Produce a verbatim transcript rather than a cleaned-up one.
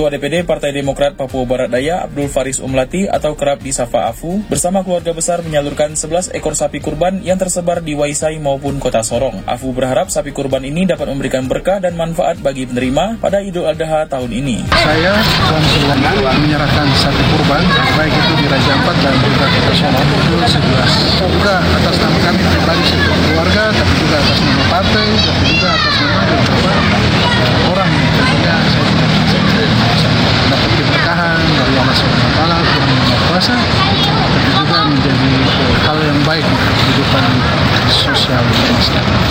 Ketua D P D Partai Demokrat Papua Barat Daya Abdul Faris Umlati atau kerap disapa Afu bersama keluarga besar menyalurkan sebelas ekor sapi kurban yang tersebar di Waisai maupun Kota Sorong. Afu berharap sapi kurban ini dapat memberikan berkah dan manfaat bagi penerima pada Idul Adha tahun ini. Saya dan keluarga menyerahkan sapi kurban baik itu di Raja Ampat dan juga Kota Sorong itu sebelas. Juga atas nama kami pribadi sebagai keluarga, tapi juga atas nama partai, tapi juga atas nama beberapa orang yang tentunya saya tidak bisa dapat keberkahan dari Allah subhanahu wa taala, Tuhan Yang Maha Kuasa.